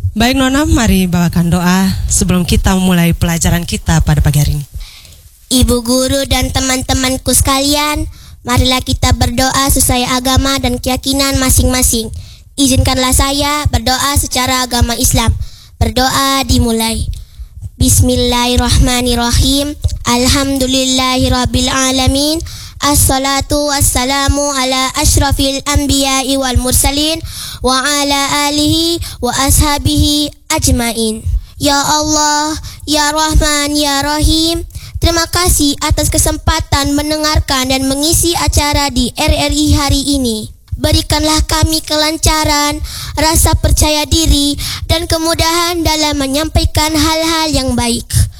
Baik Nona, mari bawakan doa sebelum kita memulai pelajaran kita pada pagi hari ini. Ibu guru dan teman-temanku sekalian, marilah kita berdoa sesuai agama dan keyakinan masing-masing. Izinkanlah saya berdoa secara agama Islam. Berdoa dimulai. Bismillahirrahmanirrahim. Alhamdulillahirabbil alamin. Assalatu wassalamu ala asyrafil anbiya'i wal mursalin wa ala alihi wa ashabihi ajmain. Ya Allah, Ya Rahman, Ya Rahim, terima kasih atas kesempatan mendengarkan dan mengisi acara di RRI hari ini. Berikanlah kami kelancaran, rasa percaya diri, dan kemudahan dalam menyampaikan hal-hal yang baik.